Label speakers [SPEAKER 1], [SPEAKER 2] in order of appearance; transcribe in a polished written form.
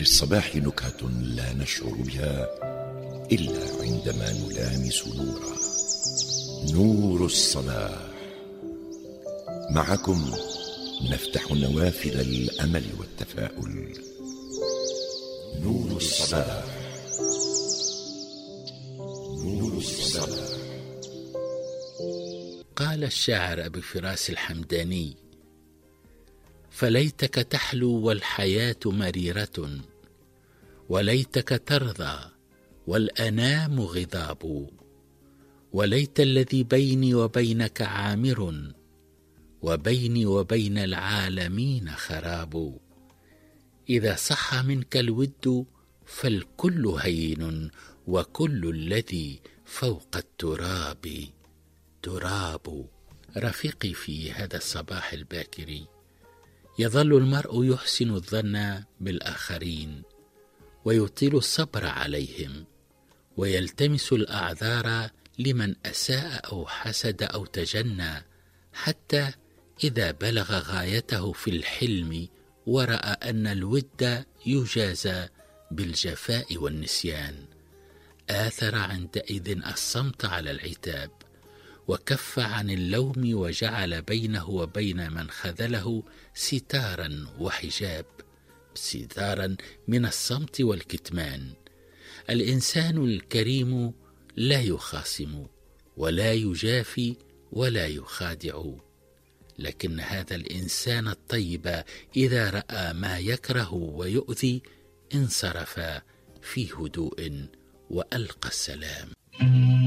[SPEAKER 1] للصباح نكهة لا نشعر بها إلا عندما نلامس نورا. نور الصباح. معكم نفتح نوافذ الأمل والتفاؤل. نور الصباح. نور الصباح.
[SPEAKER 2] قال الشاعر أبو فراس الحمداني: فليتك تحلو والحياة مريرة، وليتك ترضى والأنام غضاب، وليت الذي بيني وبينك عامر، وبيني وبين العالمين خراب. إذا صح منك الود فالكل هين، وكل الذي فوق التراب تراب. رفيقي في هذا الصباح الباكر، يظل المرء يحسن الظن بالآخرين، ويطيل الصبر عليهم، ويلتمس الأعذار لمن أساء أو حسد أو تجنى، حتى إذا بلغ غايته في الحلم ورأى أن الود يجازى بالجفاء والنسيان، آثر عندئذ الصمت على العتاب، وكف عن اللوم، وجعل بينه وبين من خذله ستارا وحجاب، ستارا من الصمت والكتمان. الإنسان الكريم لا يخاصم ولا يجافي ولا يخادع، لكن هذا الإنسان الطيب إذا رأى ما يكره ويؤذي انصرف في هدوء وألقى السلام.